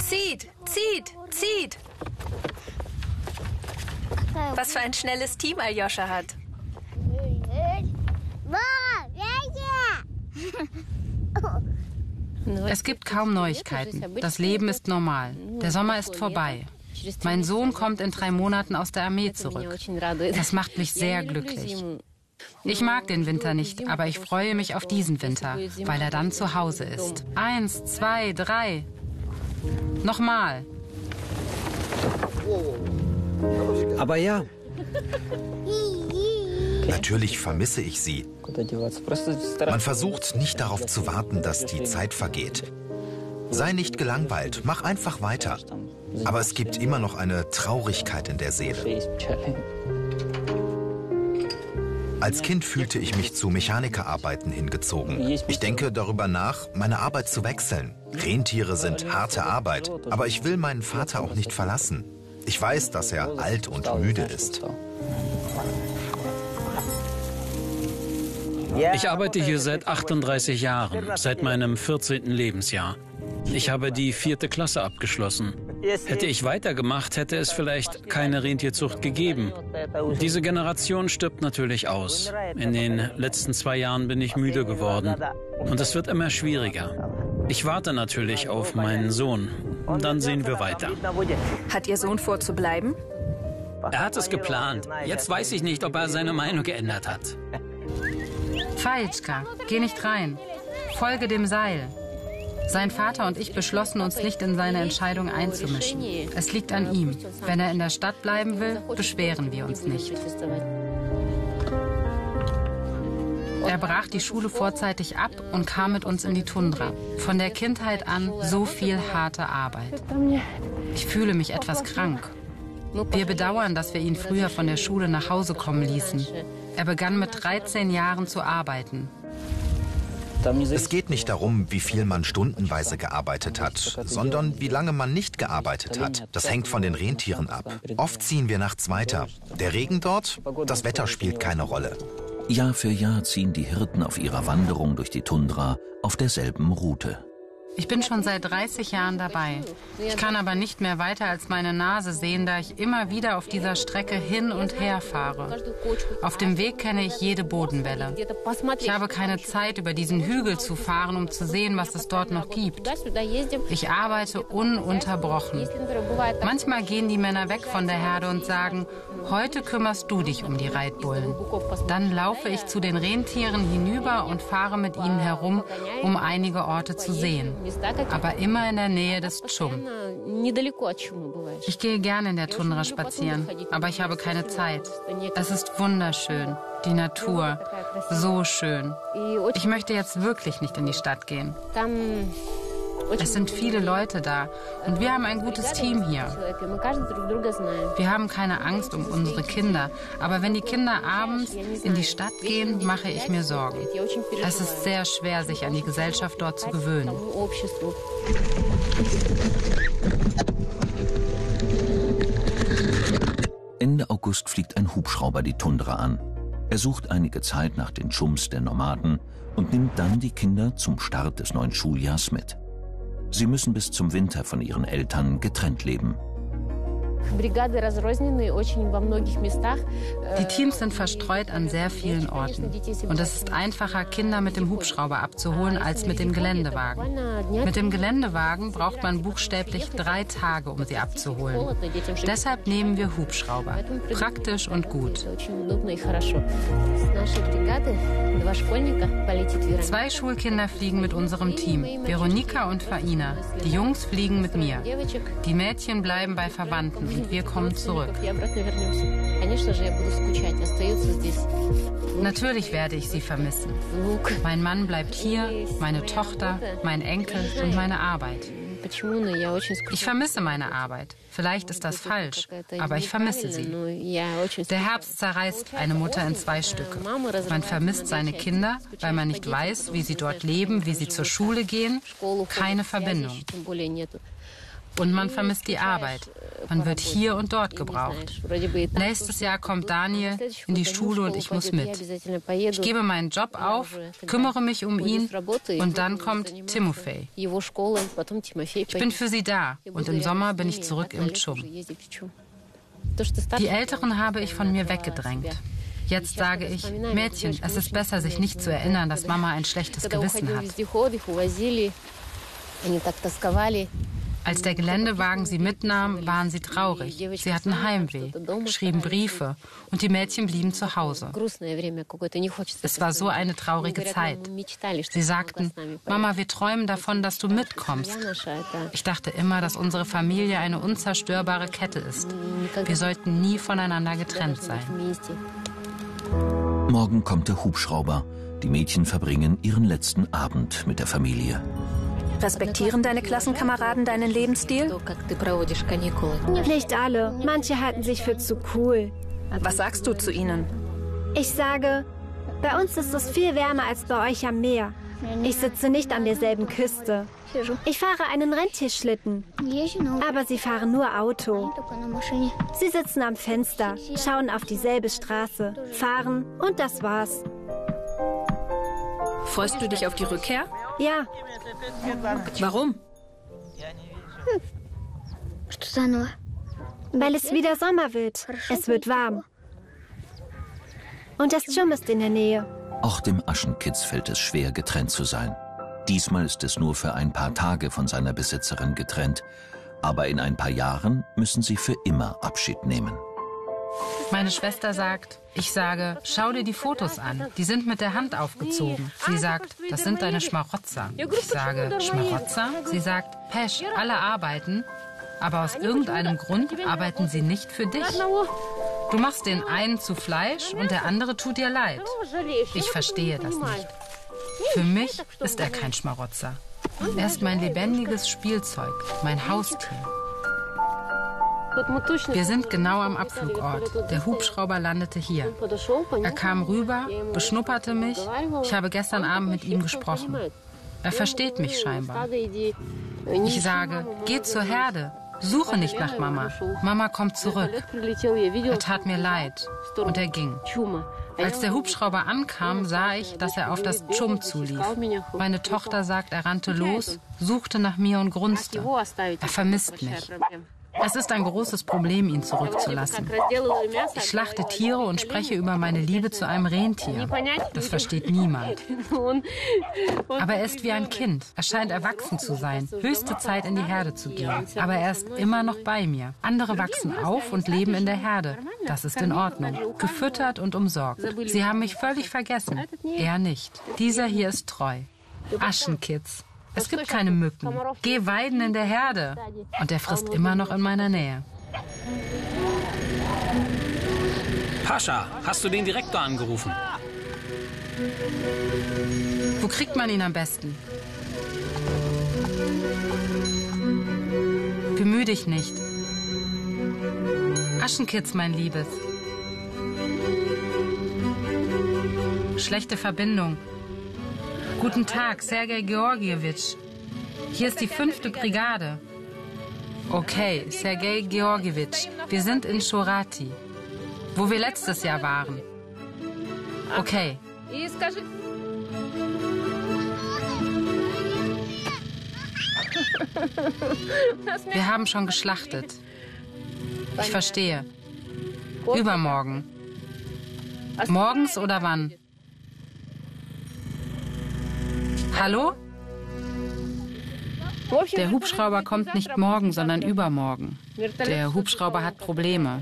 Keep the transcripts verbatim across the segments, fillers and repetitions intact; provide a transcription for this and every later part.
Zieht, zieht, zieht. Was für ein schnelles Team Aljoscha hat. Es gibt kaum Neuigkeiten. Das Leben ist normal. Der Sommer ist vorbei. Mein Sohn kommt in drei Monaten aus der Armee zurück. Das macht mich sehr glücklich. Ich mag den Winter nicht, aber ich freue mich auf diesen Winter, weil er dann zu Hause ist. Eins, zwei, drei. Nochmal. Aber ja. Natürlich vermisse ich sie. Man versucht nicht darauf zu warten, dass die Zeit vergeht. Sei nicht gelangweilt, mach einfach weiter. Aber es gibt immer noch eine Traurigkeit in der Seele. Als Kind fühlte ich mich zu Mechanikerarbeiten hingezogen. Ich denke darüber nach, meine Arbeit zu wechseln. Rentiere sind harte Arbeit, aber ich will meinen Vater auch nicht verlassen. Ich weiß, dass er alt und müde ist. Ich arbeite hier seit achtunddreißig Jahren, seit meinem vierzehnten Lebensjahr. Ich habe die vierte Klasse abgeschlossen. Hätte ich weitergemacht, hätte es vielleicht keine Rentierzucht gegeben. Diese Generation stirbt natürlich aus. In den letzten zwei Jahren bin ich müde geworden. Und es wird immer schwieriger. Ich warte natürlich auf meinen Sohn. Dann sehen wir weiter. Hat Ihr Sohn vor zu bleiben? Er hat es geplant. Jetzt weiß ich nicht, ob er seine Meinung geändert hat. Faitschka, geh nicht rein. Folge dem Seil. Sein Vater und ich beschlossen, uns nicht in seine Entscheidung einzumischen. Es liegt an ihm. Wenn er in der Stadt bleiben will, beschweren wir uns nicht. Er brach die Schule vorzeitig ab und kam mit uns in die Tundra. Von der Kindheit an so viel harte Arbeit. Ich fühle mich etwas krank. Wir bedauern, dass wir ihn früher von der Schule nach Hause kommen ließen. Er begann mit dreizehn Jahren zu arbeiten. Es geht nicht darum, wie viel man stundenweise gearbeitet hat, sondern wie lange man nicht gearbeitet hat. Das hängt von den Rentieren ab. Oft ziehen wir nachts weiter. Der Regen dort, das Wetter spielt keine Rolle. Jahr für Jahr ziehen die Hirten auf ihrer Wanderung durch die Tundra auf derselben Route. Ich bin schon seit dreißig Jahren dabei. Ich kann aber nicht mehr weiter als meine Nase sehen, da ich immer wieder auf dieser Strecke hin und her fahre. Auf dem Weg kenne ich jede Bodenwelle. Ich habe keine Zeit, über diesen Hügel zu fahren, um zu sehen, was es dort noch gibt. Ich arbeite ununterbrochen. Manchmal gehen die Männer weg von der Herde und sagen, heute kümmerst du dich um die Reitbullen. Dann laufe ich zu den Rentieren hinüber und fahre mit ihnen herum, um einige Orte zu sehen. Aber immer in der Nähe des Tschum. Ich gehe gerne in der Tundra spazieren, aber ich habe keine Zeit. Es ist wunderschön, die Natur, so schön. Ich möchte jetzt wirklich nicht in die Stadt gehen. Es sind viele Leute da und wir haben ein gutes Team hier. Wir haben keine Angst um unsere Kinder, aber wenn die Kinder abends in die Stadt gehen, mache ich mir Sorgen. Es ist sehr schwer, sich an die Gesellschaft dort zu gewöhnen. Ende August fliegt ein Hubschrauber die Tundra an. Er sucht einige Zeit nach den Tschums der Nomaden und nimmt dann die Kinder zum Start des neuen Schuljahrs mit. Sie müssen bis zum Winter von ihren Eltern getrennt leben. Die Teams sind verstreut an sehr vielen Orten. Und es ist einfacher, Kinder mit dem Hubschrauber abzuholen, als mit dem Geländewagen. Mit dem Geländewagen braucht man buchstäblich drei Tage, um sie abzuholen. Deshalb nehmen wir Hubschrauber. Praktisch und gut. Zwei Schulkinder fliegen mit unserem Team, Veronika und Faina. Die Jungs fliegen mit mir. Die Mädchen bleiben bei Verwandten und wir kommen zurück. Natürlich werde ich sie vermissen. Mein Mann bleibt hier, meine Tochter, mein Enkel und meine Arbeit. Ich vermisse meine Arbeit. Vielleicht ist das falsch, aber ich vermisse sie. Der Herbst zerreißt eine Mutter in zwei Stücke. Man vermisst seine Kinder, weil man nicht weiß, wie sie dort leben, wie sie zur Schule gehen. Keine Verbindung. Und man vermisst die Arbeit. Man wird hier und dort gebraucht. Nächstes Jahr kommt Daniel in die Schule und ich muss mit. Ich gebe meinen Job auf, kümmere mich um ihn und dann kommt Timofey. Ich bin für sie da und im Sommer bin ich zurück im Tschum. Die Älteren habe ich von mir weggedrängt. Jetzt sage ich, Mädchen, es ist besser, sich nicht zu erinnern, dass Mama ein schlechtes Gewissen hat. Als der Geländewagen sie mitnahm, waren sie traurig. Sie hatten Heimweh, schrieben Briefe und die Mädchen blieben zu Hause. Es war so eine traurige Zeit. Sie sagten, Mama, wir träumen davon, dass du mitkommst. Ich dachte immer, dass unsere Familie eine unzerstörbare Kette ist. Wir sollten nie voneinander getrennt sein. Morgen kommt der Hubschrauber. Die Mädchen verbringen ihren letzten Abend mit der Familie. Respektieren deine Klassenkameraden deinen Lebensstil? Nicht alle. Manche halten sich für zu cool. Was sagst du zu ihnen? Ich sage, bei uns ist es viel wärmer als bei euch am Meer. Ich sitze nicht an derselben Küste. Ich fahre einen Rentierschlitten. Aber sie fahren nur Auto. Sie sitzen am Fenster, schauen auf dieselbe Straße, fahren und das war's. Freust du dich auf die Rückkehr? Ja. Warum? Weil es wieder Sommer wird. Es wird warm. Und das Tschum ist in der Nähe. Auch dem Aschenkitz fällt es schwer, getrennt zu sein. Diesmal ist es nur für ein paar Tage von seiner Besitzerin getrennt. Aber in ein paar Jahren müssen sie für immer Abschied nehmen. Meine Schwester sagt, ich sage, schau dir die Fotos an. Die sind mit der Hand aufgezogen. Sie sagt, das sind deine Schmarotzer. Ich sage, Schmarotzer? Sie sagt, Pesch, alle arbeiten, aber aus irgendeinem Grund arbeiten sie nicht für dich. Du machst den einen zu Fleisch und der andere tut dir leid. Ich verstehe das nicht. Für mich ist er kein Schmarotzer. Er ist mein lebendiges Spielzeug, mein Haustier. Wir sind genau am Abflugort. Der Hubschrauber landete hier. Er kam rüber, beschnupperte mich. Ich habe gestern Abend mit ihm gesprochen. Er versteht mich scheinbar. Ich sage, geh zur Herde. Suche nicht nach Mama. Mama kommt zurück. Er tat mir leid und er ging. Als der Hubschrauber ankam, sah ich, dass er auf das Tschum zulief. Meine Tochter sagt, er rannte los, suchte nach mir und grunzte. Er vermisst mich. Es ist ein großes Problem, ihn zurückzulassen. Ich schlachte Tiere und spreche über meine Liebe zu einem Rentier. Das versteht niemand. Aber er ist wie ein Kind. Er scheint erwachsen zu sein. Höchste Zeit, in die Herde zu gehen. Aber er ist immer noch bei mir. Andere wachsen auf und leben in der Herde. Das ist in Ordnung. Gefüttert und umsorgt. Sie haben mich völlig vergessen. Er nicht. Dieser hier ist treu. Aschenkitz. Es gibt keine Mücken. Geh weiden in der Herde. Und er frisst immer noch in meiner Nähe. Pascha, hast du den Direktor angerufen? Wo kriegt man ihn am besten? Bemühe dich nicht. Aschenkitz, mein Liebes. Schlechte Verbindung. Guten Tag, Sergei Georgiewitsch. Hier ist die fünfte Brigade. Okay, Sergei Georgiewitsch, wir sind in Shorati, wo wir letztes Jahr waren. Okay. Wir haben schon geschlachtet. Ich verstehe. Übermorgen. Morgens oder wann? Hallo? Der Hubschrauber kommt nicht morgen, sondern übermorgen. Der Hubschrauber hat Probleme.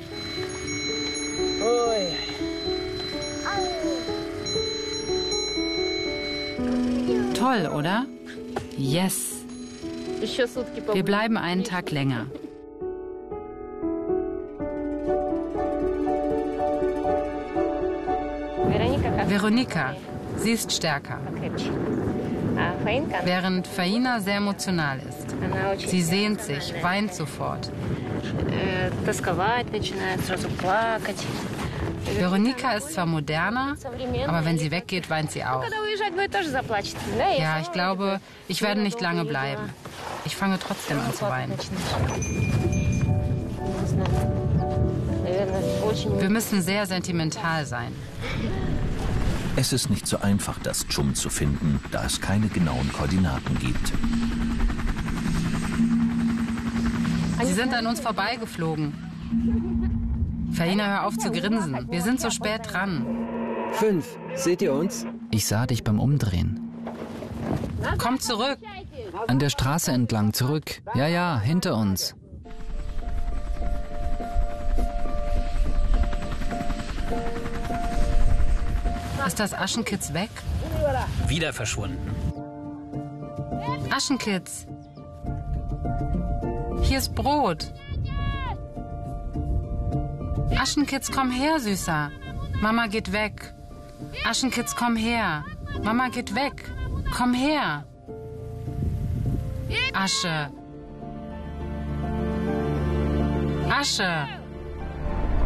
Toll, oder? Yes. Wir bleiben einen Tag länger. Veronika, sie ist stärker. Während Faina sehr emotional ist. Sie sehnt sich, weint sofort. Veronika ist zwar moderner, aber wenn sie weggeht, weint sie auch. Ja, ich glaube, ich werde nicht lange bleiben. Ich fange trotzdem an zu weinen. Wir müssen sehr sentimental sein. Es ist nicht so einfach, das Chum zu finden, da es keine genauen Koordinaten gibt. Sie sind an uns vorbeigeflogen. Fahina, hör auf zu grinsen. Wir sind so spät dran. Fünf. Seht ihr uns? Ich sah dich beim Umdrehen. Komm zurück. An der Straße entlang, zurück. Ja, ja, hinter uns. Ist das Aschenkitz weg? Wieder verschwunden. Aschenkitz. Hier ist Brot. Aschenkitz, komm her, Süßer. Mama geht weg. Aschenkitz, komm her. Mama geht weg. Komm her. Asche. Asche.